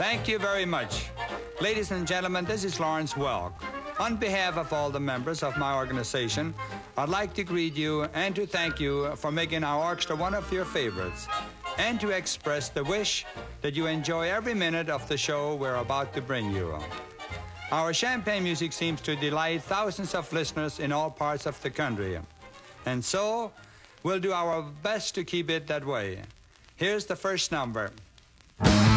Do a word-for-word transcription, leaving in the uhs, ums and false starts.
Thank you very much. Ladies and gentlemen, this is Lawrence Welk. On behalf of all the members of my organization, I'd like to greet you and to thank you for making our orchestra one of your favorites, and to express the wish that you enjoy every minute of the show we're about to bring you. Our champagne music seems to delight thousands of listeners in all parts of the country, and so we'll do our best to keep it that way. Here's the first number.